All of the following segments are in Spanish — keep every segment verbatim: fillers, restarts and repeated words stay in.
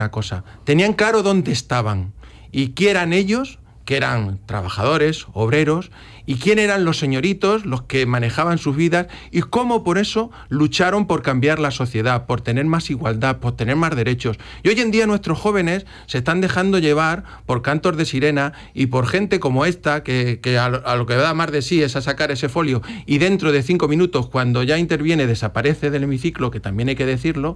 una cosa, tenían claro dónde estaban y quién eran ellos, que eran trabajadores, obreros, y quién eran los señoritos, los que manejaban sus vidas, y cómo por eso lucharon por cambiar la sociedad, por tener más igualdad, por tener más derechos. Y hoy en día nuestros jóvenes se están dejando llevar por cantos de sirena y por gente como esta, que, que a, lo, a lo que da más de sí es a sacar ese folio, y dentro de cinco minutos, cuando ya interviene, desaparece del hemiciclo, que también hay que decirlo,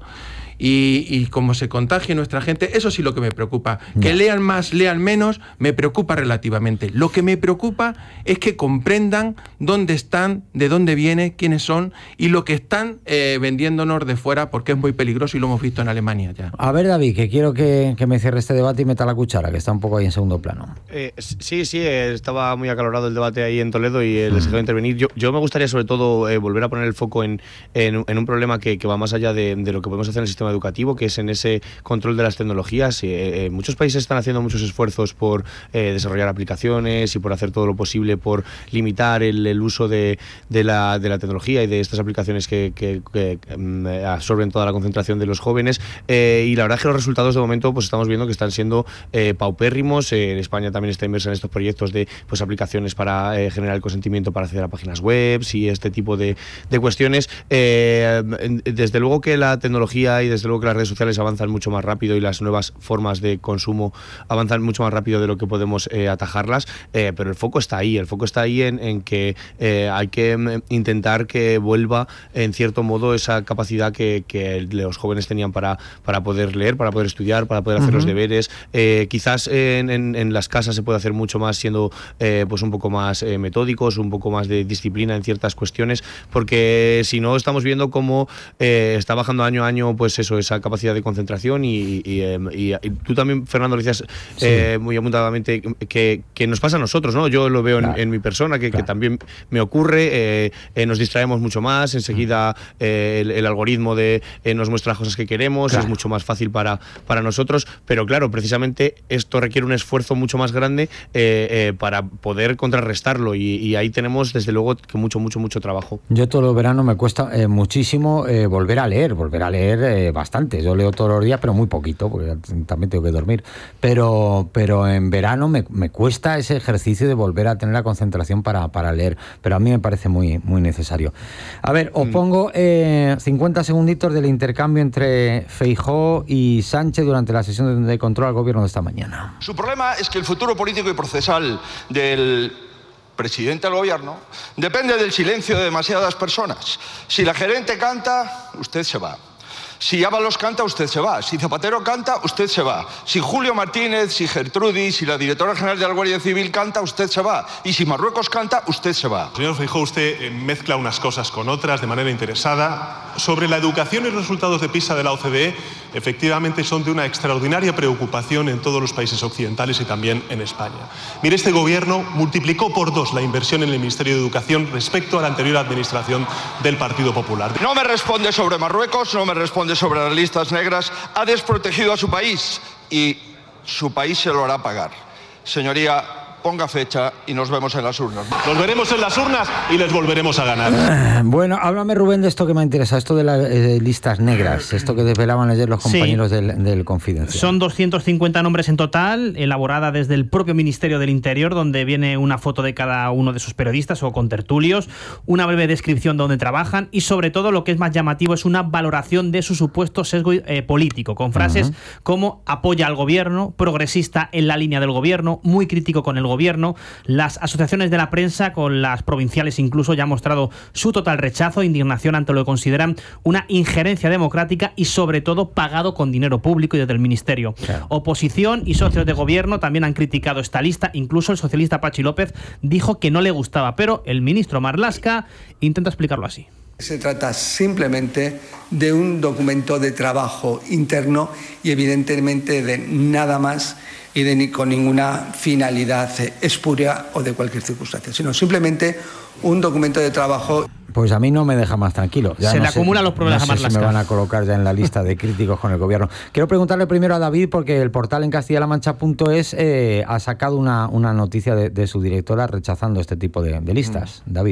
y, y como se contagie nuestra gente, eso sí lo que me preocupa. Que no. lean más, lean menos, me preocupa relativamente. Lo que me preocupa es que comprendan dónde están, de dónde viene, quiénes son y lo que están eh, vendiéndonos de fuera, porque es muy peligroso y lo hemos visto en Alemania ya. A ver, David, que quiero que, que me cierre este debate y meta la cuchara, que está un poco ahí en segundo plano. Eh, sí, sí, eh, estaba muy acalorado el debate ahí en Toledo y eh, les dejé intervenir. Yo, yo me gustaría sobre todo eh, volver a poner el foco en, en, en un problema que, que va más allá de, de lo que podemos hacer en el sistema educativo, que es en ese control de las tecnologías. Eh, eh, muchos países están haciendo muchos esfuerzos por eh, desarrollar aplicaciones y por hacer todo lo posible por limitar el, el uso de, de, la, de la tecnología y de estas aplicaciones que, que, que um, absorben toda la concentración de los jóvenes. Eh, y la verdad es que los resultados de momento pues estamos viendo que están siendo eh, paupérrimos. Eh, en España también está inmersa en estos proyectos de pues, aplicaciones para eh, generar el consentimiento para acceder a páginas web y este tipo de, de cuestiones. Eh, desde luego que la tecnología y desde luego que las redes sociales avanzan mucho más rápido y las nuevas formas de consumo avanzan mucho más rápido de lo que podemos eh, atajarlas, eh, pero el foco está ahí, el foco está ahí en, en que eh, hay que intentar que vuelva en cierto modo esa capacidad que, que los jóvenes tenían para, para poder leer, para poder estudiar, para poder hacer uh-huh. los deberes. Eh, quizás en, en, en las casas se puede hacer mucho más siendo eh, pues un poco más eh, metódicos, un poco más de disciplina en ciertas cuestiones, porque si no estamos viendo cómo eh, está bajando año a año pues eso, esa capacidad de concentración y, y, y, y tú también, Fernando, decías sí. eh, muy apuntadamente que, que nos pasa a nosotros, ¿no? Yo lo veo claro. en, en mi persona, que, claro. que también me ocurre, eh, eh, nos distraemos mucho más, enseguida eh, el, el algoritmo de eh, nos muestra las cosas que queremos, claro. es mucho más fácil para, para nosotros, pero claro, precisamente esto requiere un esfuerzo mucho más grande eh, eh, para poder contrarrestarlo y, y ahí tenemos desde luego que mucho, mucho, mucho trabajo. Yo todo el verano me cuesta eh, muchísimo eh, volver a leer, volver a leer eh, bastante. Yo leo todos los días, pero muy poquito, porque también tengo que dormir. Pero, pero en verano me, me cuesta ese ejercicio de volver a tener la concentración para, para leer. Pero a mí me parece muy, muy necesario. A ver, os pongo eh, cincuenta segunditos del intercambio entre Feijóo y Sánchez durante la sesión de control al gobierno de esta mañana. Su problema es que el futuro político y procesal del presidente del gobierno depende del silencio de demasiadas personas. Si la gerente canta, usted se va. Si Ábalos canta, usted se va. Si Zapatero canta, usted se va. Si Julio Martínez, si Gertrudis, si la directora general de la Guardia Civil canta, usted se va. Y si Marruecos canta, usted se va. Señor Feijóo, usted mezcla unas cosas con otras de manera interesada. Sobre la educación y los resultados de PISA de la O C D E, efectivamente son de una extraordinaria preocupación en todos los países occidentales y también en España. Mire, este gobierno multiplicó por dos la inversión en el Ministerio de Educación respecto a la anterior administración del Partido Popular. No me responde sobre Marruecos, no me responde sobre las listas negras, ha desprotegido a su país y su país se lo hará pagar. Señoría, ponga fecha y nos vemos en las urnas. Nos veremos en las urnas y les volveremos a ganar. Bueno, háblame, Rubén, de esto que me interesa, esto de las eh, listas negras, esto que desvelaban ayer los compañeros sí. del, del Confidencial. Son doscientos cincuenta nombres en total, elaborada desde el propio Ministerio del Interior, donde viene una foto de cada uno de sus periodistas o contertulios, una breve descripción de dónde trabajan y, sobre todo, lo que es más llamativo es una valoración de su supuesto sesgo eh, político, con frases uh-huh. como apoya al gobierno, progresista en la línea del gobierno, muy crítico con el gobierno. Gobierno. Las asociaciones de la prensa, con las provinciales incluso, ya han mostrado su total rechazo e indignación ante lo que consideran una injerencia democrática y, sobre todo, pagado con dinero público y desde el Ministerio. Claro. Oposición y socios de gobierno también han criticado esta lista. Incluso el socialista Pachi López dijo que no le gustaba, pero el ministro Marlaska intenta explicarlo así. Se trata simplemente de un documento de trabajo interno y evidentemente de nada más y de ni con ninguna finalidad espuria o de cualquier circunstancia, sino simplemente un documento de trabajo. Pues a mí no me deja más tranquilo. Ya se no le sé, acumulan los problemas no a Marlaska. sé si me van a colocar ya en la lista de críticos con el gobierno. Quiero preguntarle primero a David, porque el portal en Castilla La Mancha punto es eh, ha sacado una, una noticia de, de su directora rechazando este tipo de, de listas. Mm. David.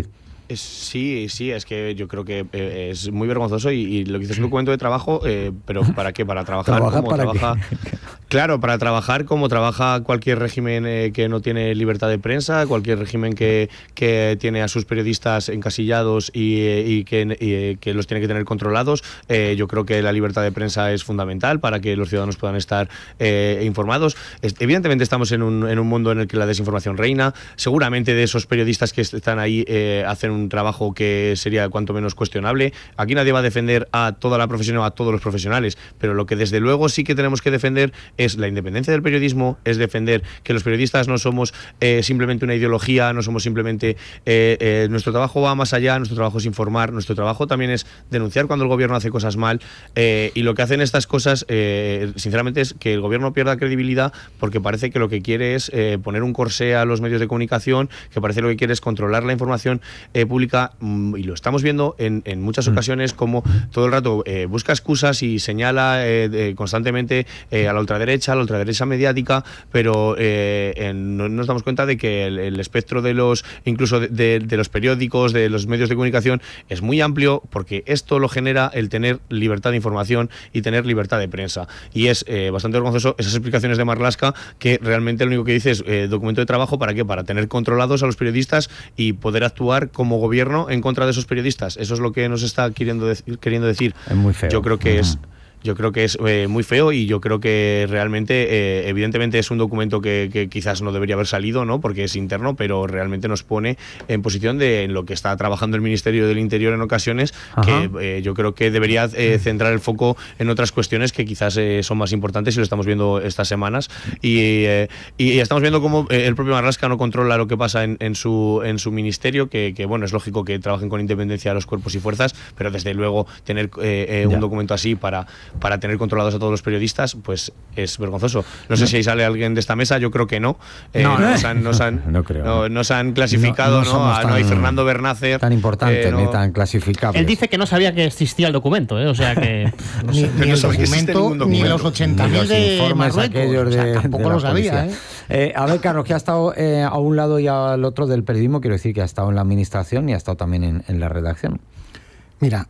Sí, sí, es que yo creo que eh, es muy vergonzoso y, y lo que dices es un documento de trabajo, eh, pero ¿para qué? Para trabajar como para trabaja. qué? Claro, para trabajar como trabaja cualquier régimen eh, que no tiene libertad de prensa, cualquier régimen que, que tiene a sus periodistas encasillados y, y, que, y que los tiene que tener controlados. Eh, yo creo que la libertad de prensa es fundamental para que los ciudadanos puedan estar eh, informados. Evidentemente estamos en un, en un mundo en el que la desinformación reina. Seguramente de esos periodistas que están ahí eh, hacen un trabajo que sería cuanto menos cuestionable. Aquí nadie va a defender a toda la profesión o a todos los profesionales, pero lo que desde luego sí que tenemos que defender es la independencia del periodismo, es defender que los periodistas no somos eh, simplemente una ideología, no somos simplemente... Eh, eh, nuestro trabajo va más allá, nuestro trabajo es informar, nuestro trabajo también es denunciar cuando el gobierno hace cosas mal eh, y lo que hacen estas cosas, eh, sinceramente, es que el gobierno pierda credibilidad porque parece que lo que quiere es eh, poner un corsé a los medios de comunicación, que parece lo que quiere es controlar la información eh, pública mmm, y lo estamos viendo en, en muchas ocasiones como todo el rato eh, busca excusas y señala eh, de, constantemente eh, a la ultraderecha, a la ultraderecha mediática, pero eh, en, no nos damos cuenta de que el, el espectro de los, incluso de, de, de los periódicos, de los medios de comunicación es muy amplio porque esto lo genera el tener libertad de información y tener libertad de prensa. Y es eh, bastante vergonzoso esas explicaciones de Marlaska que realmente lo único que dice es eh, documento de trabajo, ¿para qué? Para tener controlados a los periodistas y poder actuar como gobierno en contra de esos periodistas. Eso es lo que nos está queriendo, de queriendo decir. Es muy feo. Yo creo que uh-huh. es... Yo creo que es eh, muy feo y yo creo que realmente, eh, evidentemente es un documento que, que quizás no debería haber salido, ¿no? Porque es interno, pero realmente nos pone en posición de en lo que está trabajando el Ministerio del Interior en ocasiones, Ajá. que eh, yo creo que debería eh, centrar el foco en otras cuestiones que quizás eh, son más importantes y lo estamos viendo estas semanas. Y, eh, y estamos viendo cómo eh, el propio Marlaska no controla lo que pasa en, en, su, en su ministerio, que, que bueno, es lógico que trabajen con independencia los cuerpos y fuerzas, pero desde luego tener eh, eh, un documento así para... para tener controlados a todos los periodistas, pues es vergonzoso. No sé si ahí sale alguien de esta mesa, yo creo que no. Eh, no, nos han, nos han, no, creo, no, nos han clasificado, no, no, no, a, no hay Fernando Bernácer. Tan importante, eh, no. ni tan clasificable. Él dice que no sabía que existía el documento, ¿eh? O sea que... No sé, ni, ni el documento, documento, ni los ochenta mil de Marruecos. De, o sea, tampoco lo sabía, ¿eh? Eh, a ver, Carlos, que ha estado eh, a un lado y al otro del periodismo, quiero decir que ha estado en la administración y ha estado también en, en la redacción. Mira,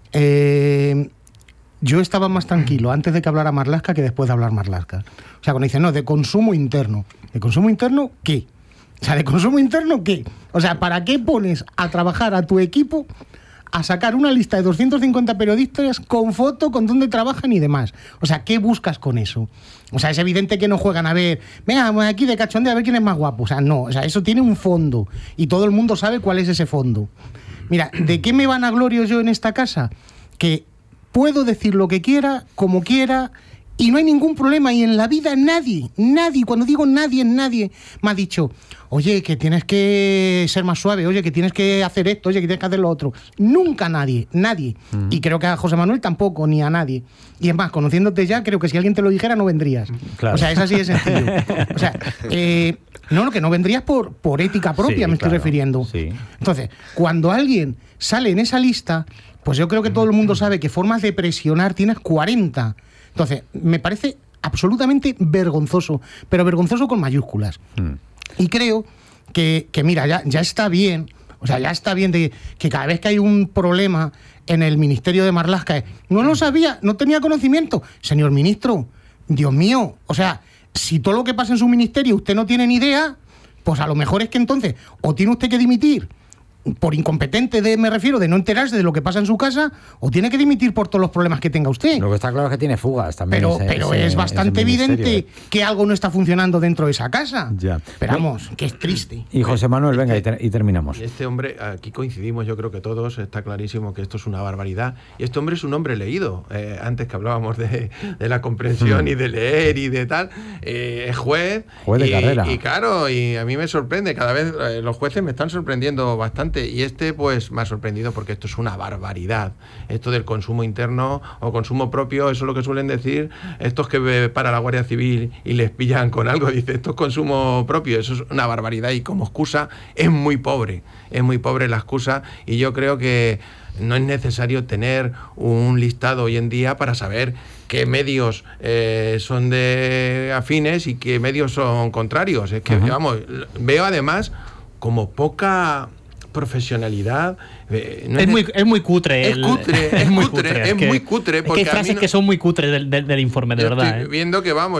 eh... yo estaba más tranquilo antes de que hablara Marlaska que después de hablar Marlaska. O sea, cuando dicen, no, de consumo interno. ¿De consumo interno qué? O sea, ¿de consumo interno qué? O sea, ¿para qué pones a trabajar a tu equipo a sacar una lista de doscientos cincuenta periodistas con foto, con dónde trabajan y demás? O sea, ¿qué buscas con eso? O sea, es evidente que no juegan a ver, venga, aquí de cachondeo a ver quién es más guapo. O sea, no, o sea, eso tiene un fondo y todo el mundo sabe cuál es ese fondo. Mira, ¿de qué me vanaglorio yo en esta casa? Que puedo decir lo que quiera, como quiera, y no hay ningún problema. Y en la vida nadie, nadie, cuando digo nadie, nadie me ha dicho, oye, que tienes que ser más suave, oye, que tienes que hacer esto, oye, que tienes que hacer lo otro. Nunca nadie, nadie. Uh-huh. Y creo que a José Manuel tampoco, ni a nadie. Y es más, conociéndote ya, creo que si alguien te lo dijera no vendrías. Claro. O sea, es así de sencillo. O sea, eh, no, no, que no vendrías por, por ética propia, sí, me estoy claro, refiriendo. Sí. Entonces, cuando alguien sale en esa lista... pues yo creo que todo el mundo sabe que formas de presionar tienes cuarenta. Entonces, me parece absolutamente vergonzoso, pero vergonzoso con mayúsculas. Mm. Y creo que, que mira, ya, ya está bien, o sea, ya está bien de que cada vez que hay un problema en el ministerio de Marlaska, no lo sabía, no tenía conocimiento. Señor ministro, Dios mío, o sea, si todo lo que pasa en su ministerio usted no tiene ni idea, pues a lo mejor es que entonces o tiene usted que dimitir por incompetente, de, me refiero, de no enterarse de lo que pasa en su casa, o tiene que dimitir por todos los problemas que tenga usted. Lo que está claro es que tiene fugas también. Pero, ese, pero ese, es bastante evidente eh. que algo no está funcionando dentro de esa casa. Ya. Pero vamos, que es triste. Y José Manuel, venga, y, ter y terminamos. Este hombre, aquí coincidimos, yo creo que todos, está clarísimo que esto es una barbaridad. Y este hombre es un hombre leído. Eh, antes que hablábamos de, de la comprensión mm. y de leer y de tal, eh, es juez. Juez de y, carrera. Y claro, y a mí me sorprende, cada vez eh, los jueces me están sorprendiendo bastante. Y este, pues, Pues me ha sorprendido porque esto es una barbaridad. Esto del consumo interno o consumo propio, eso es lo que suelen decir estos que para la Guardia Civil y les pillan con algo, dice esto es consumo propio, eso es una barbaridad y como excusa es muy pobre, es muy pobre la excusa y yo creo que no es necesario tener un listado hoy en día para saber qué medios eh, son de afines y qué medios son contrarios. Es que, uh-huh. vamos, veo además como poca... profesionalidad. Eh, no es, es, muy, es muy cutre. Es el, cutre, es, muy cutre, es que, muy cutre. Es que hay frases no, que son muy cutres del, del, del informe, de yo verdad. Estoy ¿eh? viendo que vamos.